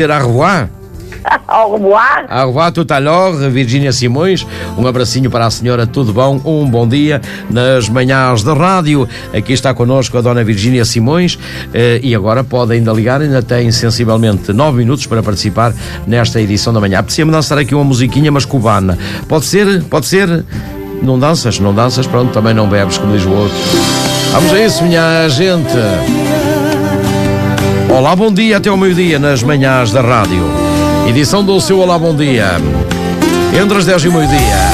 Au revoir. Au revoir. Au revoir tout à l'heure, Virgínia Simões. Um abracinho para a senhora, tudo bom? Um bom dia nas manhãs da rádio. Aqui está connosco a dona Virgínia Simões e agora pode ainda ligar, ainda tem sensivelmente 9 minutos para participar nesta edição da manhã. Apetecia-me dançar aqui uma musiquinha, mas cubana. Pode ser? Pode ser? Não danças? Não danças? Pronto, também não bebes, como diz o outro. Vamos a isso, minha gente. Olá, bom dia, até ao meio-dia nas manhãs da rádio. Edição do seu Olá, bom dia. Entre as 10 e o meio-dia.